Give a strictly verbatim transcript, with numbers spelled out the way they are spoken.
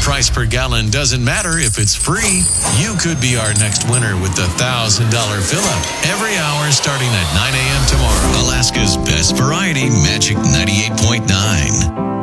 price per gallon doesn't matter if it's free. You could be our next winner with the one thousand dollars fill-up every hour starting at nine a.m. tomorrow. Alaska's best variety, Magic ninety-eight point nine.